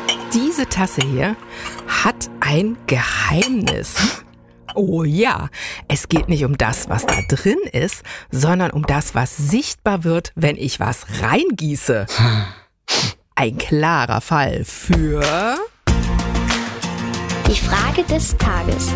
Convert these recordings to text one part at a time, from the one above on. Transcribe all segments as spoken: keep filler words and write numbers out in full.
Diese Tasse hier hat ein Geheimnis. Oh ja, es geht nicht um das, was da drin ist, sondern um das, was sichtbar wird, wenn ich was reingieße. Ein klarer Fall für... Die Frage des Tages.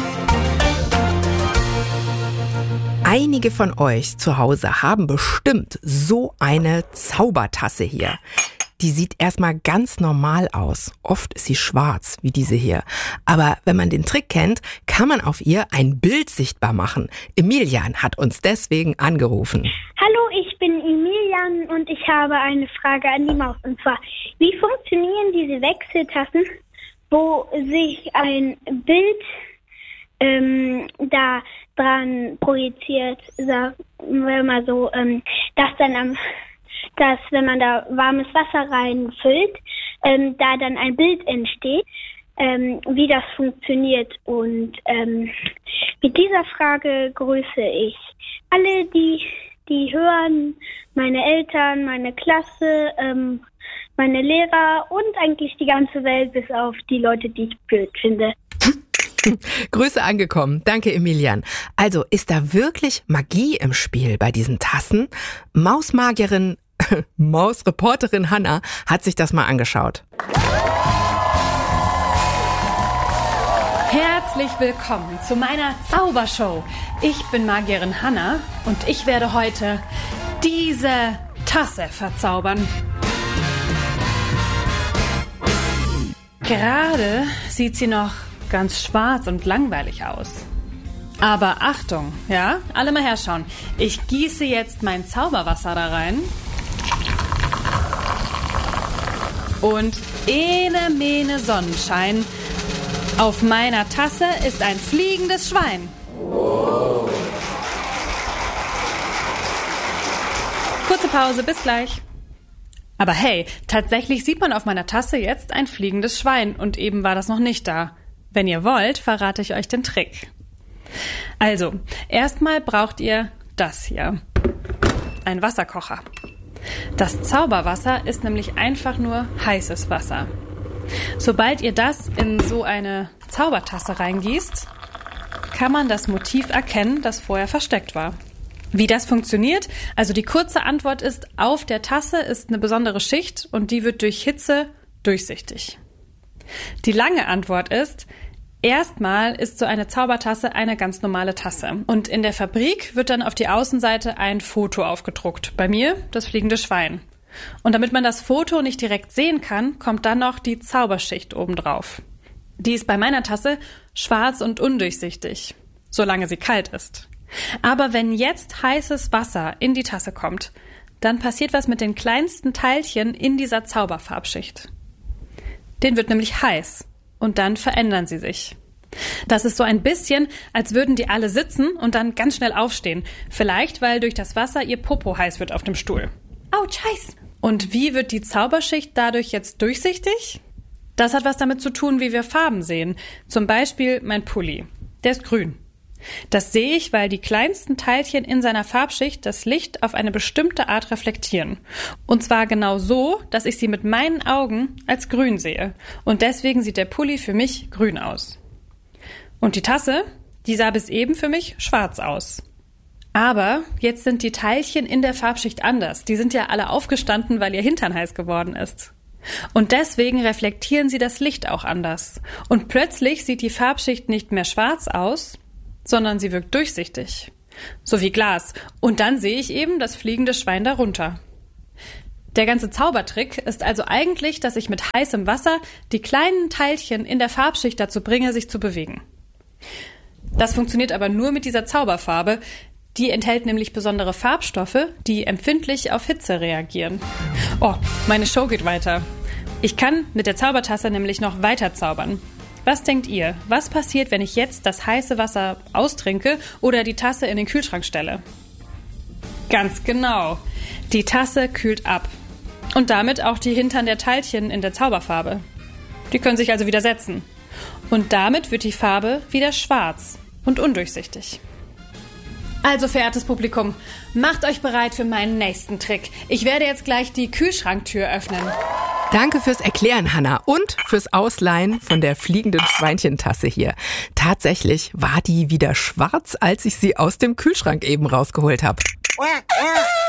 Einige von euch zu Hause haben bestimmt so eine Zaubertasse hier. Die sieht erstmal ganz normal aus. Oft ist sie schwarz, wie diese hier. Aber wenn man den Trick kennt, kann man auf ihr ein Bild sichtbar machen. Emilian hat uns deswegen angerufen. Hallo, ich bin Emilian und ich habe eine Frage an die Maus. Und zwar, wie funktionieren diese Wechseltassen, wo sich ein Bild ähm, da dran projiziert, sagen wir mal so, ähm, dass dann am dass, wenn man da warmes Wasser reinfüllt, ähm, da dann ein Bild entsteht, ähm, wie das funktioniert. Und ähm, mit dieser Frage grüße ich alle, die, die hören, meine Eltern, meine Klasse, ähm, meine Lehrer und eigentlich die ganze Welt, bis auf die Leute, die ich blöd finde. Grüße angekommen. Danke, Emilian. Also, ist da wirklich Magie im Spiel bei diesen Tassen? Mausmagierin Mausreporterin Hanna hat sich das mal angeschaut. Herzlich willkommen zu meiner Zaubershow. Ich bin Magierin Hanna und ich werde heute diese Tasse verzaubern. Gerade sieht sie noch ganz schwarz und langweilig aus. Aber Achtung, ja, alle mal herschauen. Ich gieße jetzt mein Zauberwasser da rein. Und ene mene Sonnenschein. Auf meiner Tasse ist ein fliegendes Schwein. Oh. Kurze Pause, bis gleich. Aber hey, tatsächlich sieht man auf meiner Tasse jetzt ein fliegendes Schwein. Und eben war das noch nicht da. Wenn ihr wollt, verrate ich euch den Trick. Also, erstmal braucht ihr das hier. Ein Wasserkocher. Das Zauberwasser ist nämlich einfach nur heißes Wasser. Sobald ihr das in so eine Zaubertasse reingießt, kann man das Motiv erkennen, das vorher versteckt war. Wie das funktioniert? Also die kurze Antwort ist, auf der Tasse ist eine besondere Schicht und die wird durch Hitze durchsichtig. Die lange Antwort ist, erstmal ist so eine Zaubertasse eine ganz normale Tasse. Und in der Fabrik wird dann auf die Außenseite ein Foto aufgedruckt. Bei mir das fliegende Schwein. Und damit man das Foto nicht direkt sehen kann, kommt dann noch die Zauberschicht obendrauf. Die ist bei meiner Tasse schwarz und undurchsichtig, solange sie kalt ist. Aber wenn jetzt heißes Wasser in die Tasse kommt, dann passiert was mit den kleinsten Teilchen in dieser Zauberfarbschicht. Den wird nämlich heiß. Und dann verändern sie sich. Das ist so ein bisschen, als würden die alle sitzen und dann ganz schnell aufstehen. Vielleicht, weil durch das Wasser ihr Popo heiß wird auf dem Stuhl. Autsch, heiß! Und wie wird die Zauberschicht dadurch jetzt durchsichtig? Das hat was damit zu tun, wie wir Farben sehen. Zum Beispiel mein Pulli. Der ist grün. Das sehe ich, weil die kleinsten Teilchen in seiner Farbschicht das Licht auf eine bestimmte Art reflektieren. Und zwar genau so, dass ich sie mit meinen Augen als grün sehe. Und deswegen sieht der Pulli für mich grün aus. Und die Tasse, die sah bis eben für mich schwarz aus. Aber jetzt sind die Teilchen in der Farbschicht anders. Die sind ja alle aufgestanden, weil ihr Hintern heiß geworden ist. Und deswegen reflektieren sie das Licht auch anders. Und plötzlich sieht die Farbschicht nicht mehr schwarz aus, sondern sie wirkt durchsichtig. So wie Glas. Und dann sehe ich eben das fliegende Schwein darunter. Der ganze Zaubertrick ist also eigentlich, dass ich mit heißem Wasser die kleinen Teilchen in der Farbschicht dazu bringe, sich zu bewegen. Das funktioniert aber nur mit dieser Zauberfarbe. Die enthält nämlich besondere Farbstoffe, die empfindlich auf Hitze reagieren. Oh, meine Show geht weiter. Ich kann mit der Zaubertasse nämlich noch weiter zaubern. Was denkt ihr? Was passiert, wenn ich jetzt das heiße Wasser austrinke oder die Tasse in den Kühlschrank stelle? Ganz genau. Die Tasse kühlt ab. Und damit auch die Hintern der Teilchen in der Zauberfarbe. Die können sich also wieder setzen. Und damit wird die Farbe wieder schwarz und undurchsichtig. Also, verehrtes Publikum, macht euch bereit für meinen nächsten Trick. Ich werde jetzt gleich die Kühlschranktür öffnen. Danke fürs Erklären, Hanna, und fürs Ausleihen von der fliegenden Schweinchentasse hier. Tatsächlich war die wieder schwarz, als ich sie aus dem Kühlschrank eben rausgeholt habe.